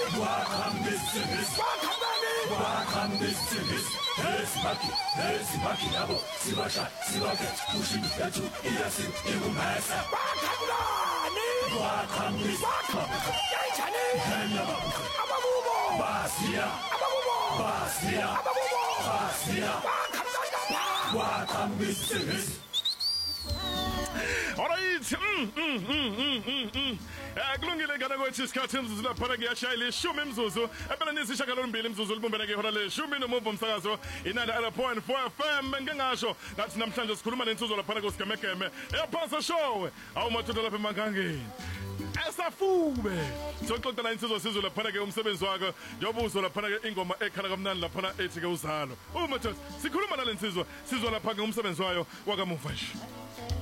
Esimaki yabo sibasha sibake ushibethu iyasi ibumesa Bakhamlani wakhambisa Yanjani Ababubo basia Bakhamlani wakhambisa Alright. Kulungile ngane kwethi isikhathi imzuzu lapha ngiyashayela 10 imzuzu. Phela nisishaka lombili imzuzu libumbene ngehora le10 nomuvo umsakazo inanda R.4 FM ngingasho ngathi namhlanje sikhuluma nensizwa lapha kusigemegeme. Ephasa show. Awumathola lapha eMangangeni. Esafube. Soxoxela insizwa sizwe lapha ke umsebenzi wakhe. Njobuzo lapha ke ingoma ekhala kamnandi lapha ethi ke uzalo. Umathola sikhuluma nalensizwa sizwe lapha ke umsebenzi wayo wakamuva nje.